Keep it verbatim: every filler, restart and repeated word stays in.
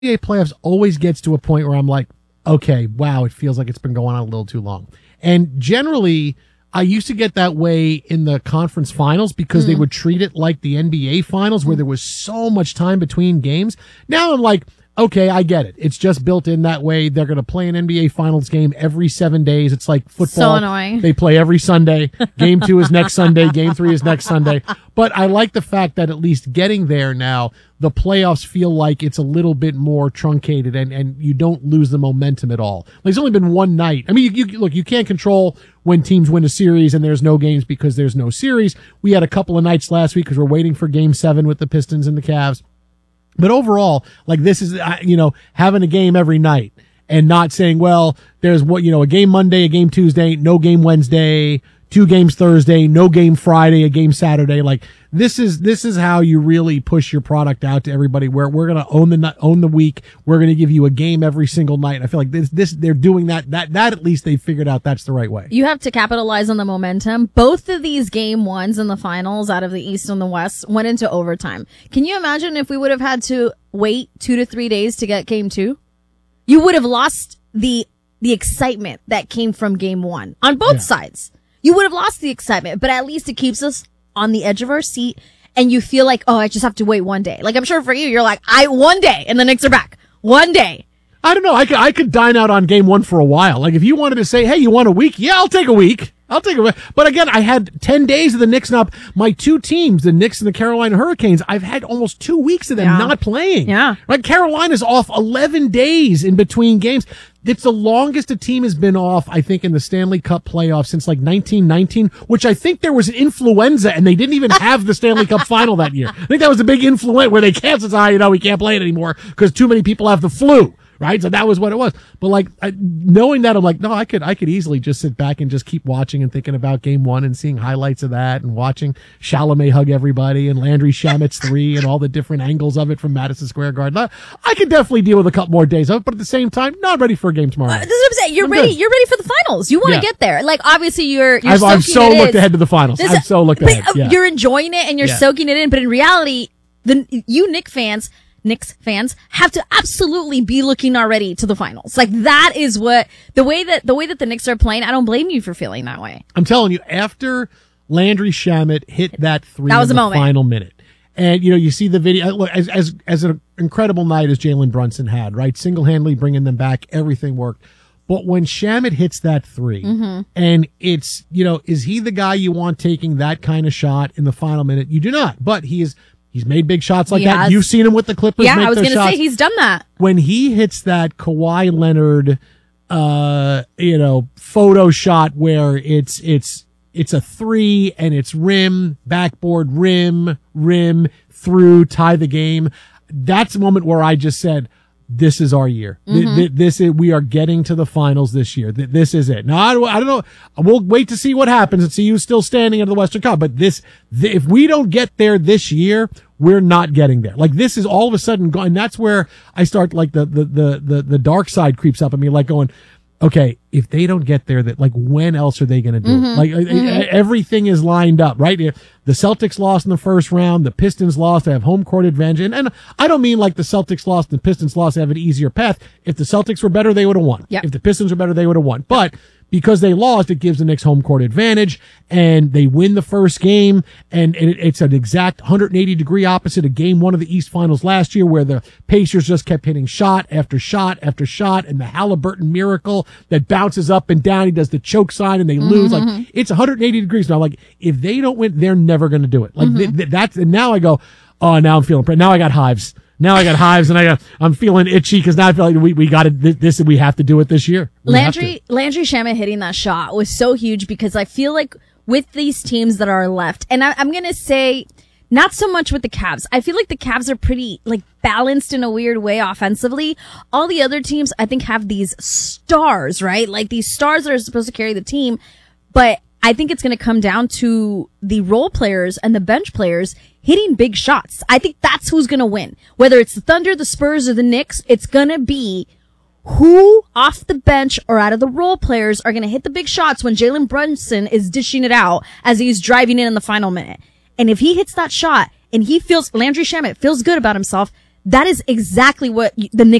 N B A playoffs always gets to a point where I'm like, okay, wow, it feels like it's been going on a little too long. And generally, I used to get that way in the conference finals because mm. they would treat it like the N B A finals where there was so much time between games. Now I'm like, okay, I get it. It's just built in that way. They're going to play an N B A finals game every seven days. It's like football. So annoying. They play every Sunday. Game two is next Sunday. Game three is next Sunday. But I like the fact that at least getting there now, the playoffs feel like it's a little bit more truncated and, and you don't lose the momentum at all. There's only been one night. I mean, you, you look, you can't control when teams win a series and there's no games because there's no series. We had a couple of nights last week because we're waiting for game seven with the Pistons and the Cavs. But overall, like this is, you know, having a game every night and not saying, well, there's what, you know, a game Monday, a game Tuesday, no game Wednesday, two games Thursday, no game Friday, a game Saturday. Like this is, this is how you really push your product out to everybody where we're going to own the, own the week. We're going to give you a game every single night. I feel like this, this, they're doing that, that, that at least they figured out that's the right way. You have to capitalize on the momentum. Both of these game ones in the finals out of the East and the West went into overtime. Can you imagine if we would have had to wait two to three days to get game two? You would have lost the, the excitement that came from game one on both yeah. sides. You would have lost the excitement, but at least it keeps us on the edge of our seat and you feel like, oh, I just have to wait one day. Like I'm sure for you, you're like, I, one day and the Knicks are back. One day. I don't know. I could, I could dine out on game one for a while. Like if you wanted to say, hey, you want a week? Yeah, I'll take a week. I'll take a week. But again, I had ten days of the Knicks up. My two teams, the Knicks and the Carolina Hurricanes, I've had almost two weeks of them yeah. not playing. Yeah. Right. Carolina's off eleven days in between games. It's the longest a team has been off, I think, in the Stanley Cup playoffs since like nineteen nineteen, which I think there was an influenza and they didn't even have the Stanley Cup final that year. I think that was a big influenza where they canceled, ah, you know, we can't play it anymore because too many people have the flu. Right. So that was what it was. But like I, knowing that, I'm like, no, I could, I could easily just sit back and just keep watching and thinking about game one and seeing highlights of that and watching Chalamet hug everybody and Landry Shamet's three and all the different angles of it from Madison Square Garden. I, I could definitely deal with a couple more days of it, but at the same time, not ready for a game tomorrow. Uh, this is what I'm saying. You're I'm ready. good. You're ready for the finals. You want to yeah. get there. Like obviously you're, you're I've, I've so looked in. ahead to the finals. This, I've so looked ahead. Yeah. You're enjoying it and you're yeah. soaking it in. But in reality, the you Knicks fans, Knicks fans have to absolutely be looking already to the finals. Like that is what the way that the way that the Knicks are playing. I don't blame you for feeling that way. I'm telling you, after Landry Shamet hit that three that was in a the moment. final minute, and you know you see the video. Look, as as as an incredible night as Jalen Brunson had, right, single handedly bringing them back, everything worked. But when Shamet hits that three, mm-hmm. and it's you know, is he the guy you want taking that kind of shot in the final minute? You do not, but he is. He's made big shots like he that. Has. You've seen him with the Clippers. Yeah, make I was going to say he's done that. When he hits that Kawhi Leonard, uh, you know, photo shot where it's it's it's a three and it's rim, backboard, rim, rim, through, tie the game. That's a moment where I just said, this is our year. Mm-hmm. Th- this is, we are getting to the finals this year. Th- this is it. Now, I don't, I don't know. We'll wait to see what happens and see who's still standing in the Western Cup. But this, th- if we don't get there this year, we're not getting there. Like this is all of a sudden going. And that's where I start like the, the, the, the, the dark side creeps up at me, like going, okay, if they don't get there, that like when else are they going to do mm-hmm. it? Like mm-hmm. everything is lined up, right? The Celtics lost in the first round. The Pistons lost. They have home court advantage. And, and I don't mean like the Celtics lost and the Pistons lost. They have an easier path. If the Celtics were better, they would have won. Yep. If the Pistons were better, they would have won. But because they lost, it gives the Knicks home court advantage and they win the first game. And it, it's an exact one hundred eighty degree opposite of game one of the East Finals last year where the Pacers just kept hitting shot after shot after shot and the Halliburton miracle that bounces up and down. He does the choke sign and they lose. Mm-hmm. Like it's one hundred eighty degrees now. Like if they don't win, they're never going to do it. Like mm-hmm. th- th- that's, and now I go, oh, now I'm feeling, pre- now I got hives. Now I got hives and I got, I'm feeling itchy because now I feel like we, we got it. This, we have to do it this year. We Landry, Landry Shamet hitting that shot was so huge because I feel like with these teams that are left, and I, I'm going to say not so much with the Cavs. I feel like the Cavs are pretty like balanced in a weird way offensively. All the other teams I think have these stars, right? Like these stars that are supposed to carry the team. But I think it's going to come down to the role players and the bench players hitting big shots. I think that's who's going to win. Whether it's the Thunder, the Spurs, or the Knicks, it's going to be who off the bench or out of the role players are going to hit the big shots when Jalen Brunson is dishing it out as he's driving in in the final minute. And if he hits that shot and he feels, Landry Shamet feels good about himself, that is exactly what the Knicks